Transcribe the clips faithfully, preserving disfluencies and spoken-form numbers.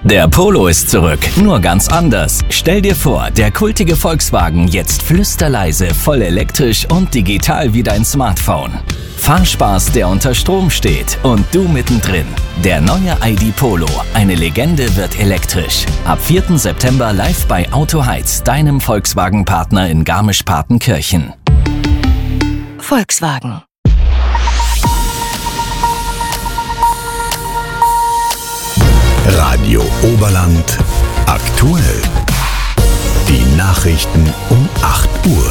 Der Polo ist zurück, nur ganz anders. Stell dir vor, der kultige Volkswagen jetzt flüsterleise, voll elektrisch und digital wie dein Smartphone. Fahrspaß, der unter Strom steht und du mittendrin. Der neue I D Polo, eine Legende, wird elektrisch. Ab vierten September live bei Auto Heiz, deinem Volkswagen-Partner in Garmisch-Partenkirchen. Volkswagen. Radio Oberland aktuell. Die Nachrichten um acht Uhr.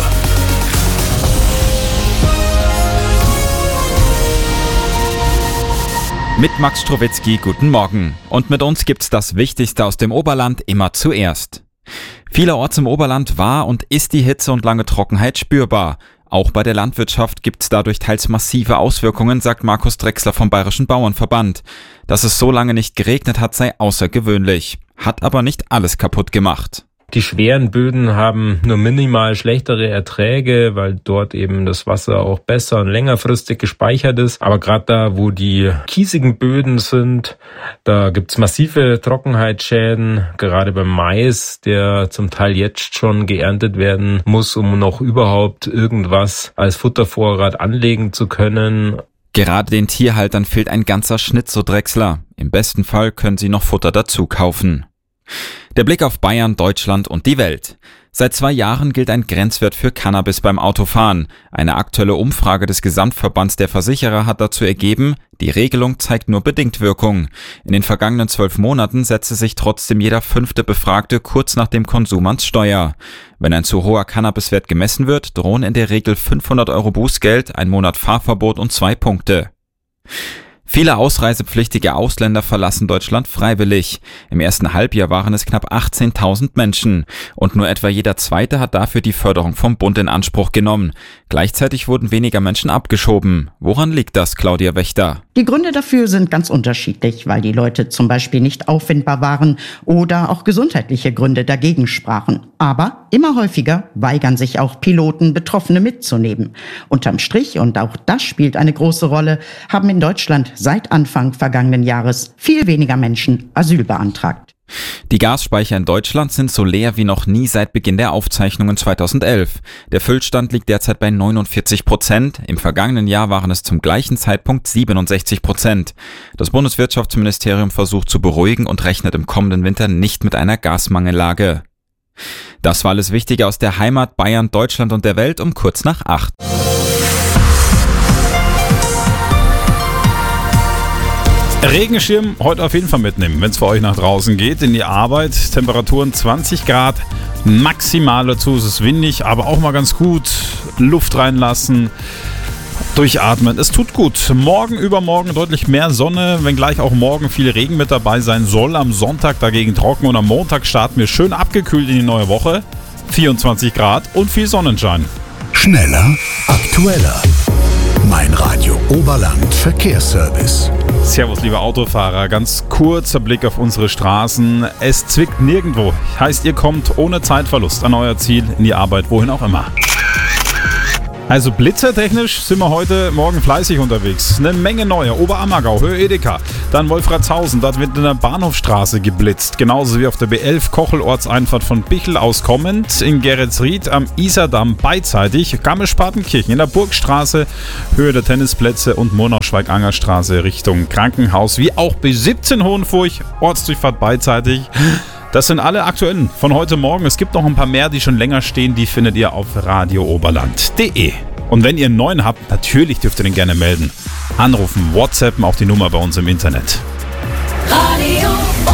Mit Max Strowitzki, guten Morgen. Und mit uns gibt's das Wichtigste aus dem Oberland immer zuerst. Vielerorts im Oberland war und ist die Hitze und lange Trockenheit spürbar. Auch bei der Landwirtschaft gibt's dadurch teils massive Auswirkungen, sagt Markus Drechsler vom Bayerischen Bauernverband. Dass es so lange nicht geregnet hat, sei außergewöhnlich. Hat aber nicht alles kaputt gemacht. Die schweren Böden haben nur minimal schlechtere Erträge, weil dort eben das Wasser auch besser und längerfristig gespeichert ist. Aber gerade da, wo die kiesigen Böden sind, da gibt's massive Trockenheitsschäden, gerade beim Mais, der zum Teil jetzt schon geerntet werden muss, um noch überhaupt irgendwas als Futtervorrat anlegen zu können. Gerade den Tierhaltern fehlt ein ganzer Schnitt, so Drechsler. Im besten Fall können sie noch Futter dazu kaufen. Der Blick auf Bayern, Deutschland und die Welt. Seit zwei Jahren gilt ein Grenzwert für Cannabis beim Autofahren. Eine aktuelle Umfrage des Gesamtverbands der Versicherer hat dazu ergeben, die Regelung zeigt nur bedingt Wirkung. In den vergangenen zwölf Monaten setzte sich trotzdem jeder fünfte Befragte kurz nach dem Konsum ans Steuer. Wenn ein zu hoher Cannabiswert gemessen wird, drohen in der Regel fünfhundert Euro Bußgeld, ein Monat Fahrverbot und zwei Punkte. Viele ausreisepflichtige Ausländer verlassen Deutschland freiwillig. Im ersten Halbjahr waren es knapp achtzehntausend Menschen. Und nur etwa jeder Zweite hat dafür die Förderung vom Bund in Anspruch genommen. Gleichzeitig wurden weniger Menschen abgeschoben. Woran liegt das, Claudia Wächter? Die Gründe dafür sind ganz unterschiedlich, weil die Leute zum Beispiel nicht auffindbar waren oder auch gesundheitliche Gründe dagegen sprachen. Aber immer häufiger weigern sich auch Piloten, Betroffene mitzunehmen. Unterm Strich, und auch das spielt eine große Rolle, haben in Deutschland seit Anfang vergangenen Jahres viel weniger Menschen Asyl beantragt. Die Gasspeicher in Deutschland sind so leer wie noch nie seit Beginn der Aufzeichnungen zweitausendelf. Der Füllstand liegt derzeit bei neunundvierzig Prozent. Im vergangenen Jahr waren es zum gleichen Zeitpunkt siebenundsechzig Prozent. Das Bundeswirtschaftsministerium versucht zu beruhigen und rechnet im kommenden Winter nicht mit einer Gasmangellage. Das war alles Wichtige aus der Heimat, Bayern, Deutschland und der Welt um kurz nach acht. Regenschirm heute auf jeden Fall mitnehmen, wenn es für euch nach draußen geht, in die Arbeit. Temperaturen zwanzig Grad, maximal dazu ist es windig, aber auch mal ganz gut. Luft reinlassen, durchatmen, es tut gut. Morgen, übermorgen deutlich mehr Sonne, wenngleich auch morgen viel Regen mit dabei sein soll. Am Sonntag dagegen trocken und am Montag starten wir schön abgekühlt in die neue Woche. vierundzwanzig Grad und viel Sonnenschein. Schneller, aktueller. Mein Radio Oberland Verkehrsservice. Servus, liebe Autofahrer. Ganz kurzer Blick auf unsere Straßen. Es zwickt nirgendwo. Heißt, ihr kommt ohne Zeitverlust an euer Ziel, in die Arbeit, wohin auch immer. Also blitzertechnisch sind wir heute Morgen fleißig unterwegs. Eine Menge neue. Oberammergau, Höhe Edeka. Dann Wolfratshausen, dort wird in der Bahnhofstraße geblitzt. Genauso wie auf der B elf Kochel-Ortseinfahrt von Bichl aus kommend. In Geretsried am Isardamm beidseitig. Garmisch-Partenkirchen in der Burgstraße, Höhe der Tennisplätze und Monau-Schweig-Anger-Straße Richtung Krankenhaus. Wie auch B siebzehn Hohenfurch, Ortsdurchfahrt beidseitig. Das sind alle aktuellen von heute Morgen. Es gibt noch ein paar mehr, die schon länger stehen. Die findet ihr auf radio oberland punkt de. Und wenn ihr einen neuen habt, natürlich dürft ihr den gerne melden. Anrufen, WhatsAppen, auch die Nummer bei uns im Internet. Radio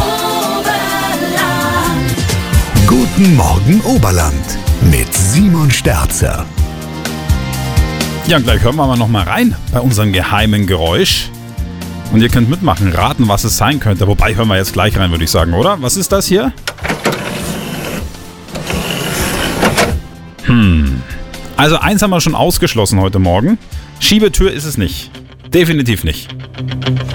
Oberland. Guten Morgen Oberland mit Simon Sterzer. Ja, und gleich hören wir mal noch mal rein bei unserem geheimen Geräusch. Und ihr könnt mitmachen, raten, was es sein könnte. Wobei, hören wir jetzt gleich rein, würde ich sagen, oder? Was ist das hier? Hm. Also eins haben wir schon ausgeschlossen heute Morgen. Schiebetür ist es nicht. Definitiv nicht.